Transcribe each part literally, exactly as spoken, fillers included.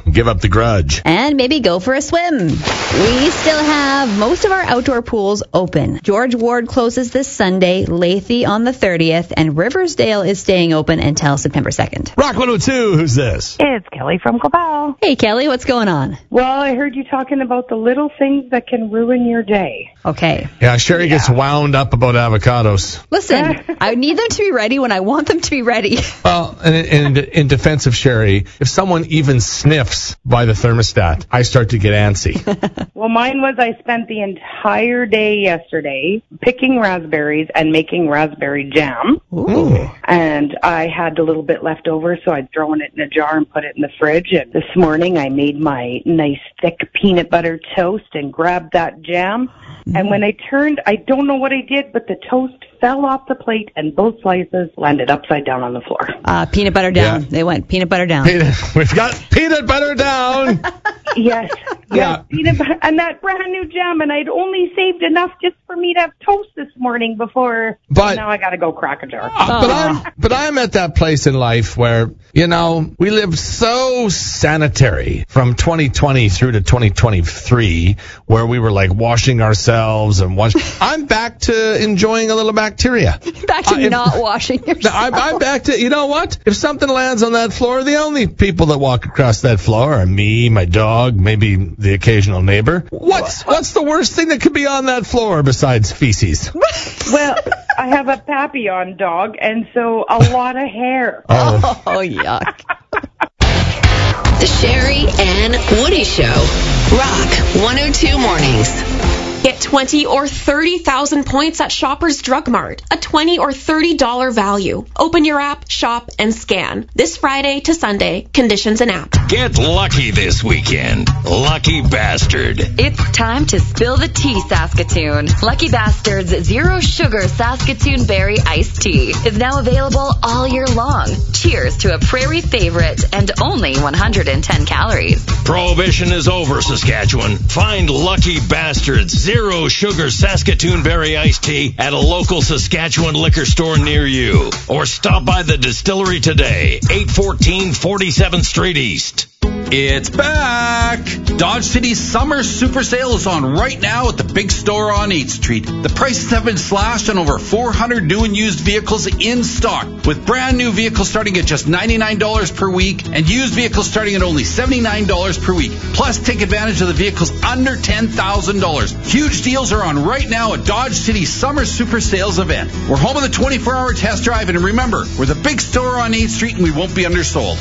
Give up the grudge. And maybe go for a swim. We still have most of our outdoor pools open. George Ward closes this Sunday, Lethe on the thirtieth, and Riversdale is staying open until September second. Rock one oh two, who's this? It's Kelly from Cobell. Hey, Kelly, what's going on? Well, I heard you talking about the little things that can ruin your day. Okay. Yeah, Sherry yeah. gets wound up about avocados. Listen, I need them to be ready when I want them to be ready. Well, in, in, in defense of Sherry, if someone even sniffs by the thermostat, I start to get antsy. Well, mine was I spent the entire day yesterday picking raspberries and making raspberry jam. Ooh. And I had a little bit left over, so I'd thrown it in a jar and put it in the fridge. And this morning I made my nice thick peanut butter toast and grabbed that jam. Mm. And when I turned, I don't know what I did, but the toast fell off the plate and both slices landed upside down on the floor. Uh, peanut butter down. Yeah. They went peanut butter down. Peanut, we've got peanut butter down. Yes. Yeah. Yes, peanut butter, and that brand new jam, and I'd only saved enough just for me to have toast this morning before. But now I got to go crack a jar. Uh, but I'm but I'm at that place in life where, you know, we lived so sanitary from twenty twenty through to twenty twenty-three, where we were like washing ourselves and wash. I'm back to enjoying a little bacteria. Back to uh, if, not washing yourself. I'm, I'm back to, you know what? If something lands on that floor, the only people that walk across that floor are me, my dog, maybe the occasional neighbor. What's what's the worst thing that could be on that floor besides feces? Well, I have a Papillon dog, and so a lot of hair. Oh, oh yuck. The Sherry and Woody Show. Rock one oh two Mornings. Get twenty or thirty thousand points at Shoppers Drug Mart. A twenty or thirty dollars value. Open your app, shop, and scan. This Friday to Sunday. Conditions and app. Get lucky this weekend. Lucky Bastard. It's time to spill the tea, Saskatoon. Lucky Bastard's Zero Sugar Saskatoon Berry Iced Tea is now available all year long. Cheers to a prairie favorite and only one hundred ten calories. Prohibition is over, Saskatchewan. Find Lucky Bastard's Zero Sugar Saskatoon Berry Iced Tea at a local Saskatchewan liquor store near you. Or stop by the distillery today, eight fourteen forty-seventh Street East. It's back! Dodge City's summer super sale is on right now at the big store on eighth Street. The prices have been slashed on over four hundred new and used vehicles in stock, with brand new vehicles starting at just ninety-nine dollars per week and used vehicles starting at only seventy-nine dollars per week. Plus, take advantage of the vehicles under ten thousand dollars. Huge deals are on right now at Dodge City's summer super sales event. We're home of the twenty-four hour test drive, and remember, we're the big store on eighth Street and we won't be undersold.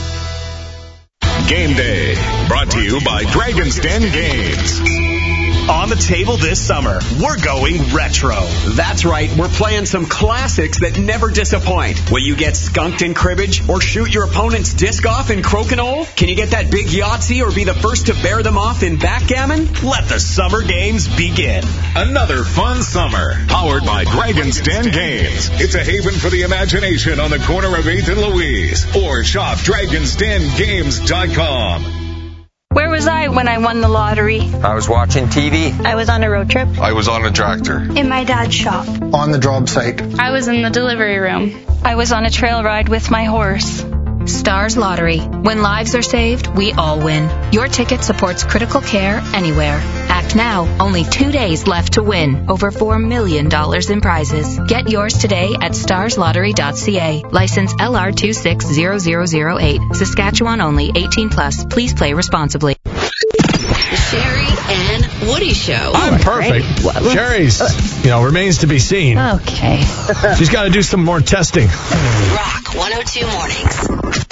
Game Day, brought to you by Dragon's Den Games. On the table this summer, we're going retro. That's right, we're playing some classics that never disappoint. Will you get skunked in cribbage or shoot your opponent's disc off in crokinole? Can you get that big Yahtzee or be the first to bear them off in backgammon? Let the summer games begin. Another fun summer, powered by Dragon's Den Games. It's a haven for the imagination on the corner of eighth and Louise. Or shop dragons den games dot com. Where was I when I won the lottery? I was watching T V. I was on a road trip. I was on a tractor. In my dad's shop. On the job site. I was in the delivery room. I was on a trail ride with my horse. Stars Lottery. When lives are saved, we all win. Your ticket supports critical care anywhere. Act now. Only two days left to win. Over four million dollars in prizes. Get yours today at stars lottery dot c a. License L R two six zero zero zero eight. Saskatchewan only. eighteen plus. Please play responsibly. The Sherry and Woody Show. I'm perfect. Sherry's, you know, remains to be seen. Okay. She's got to do some more testing. Rock one oh two Mornings.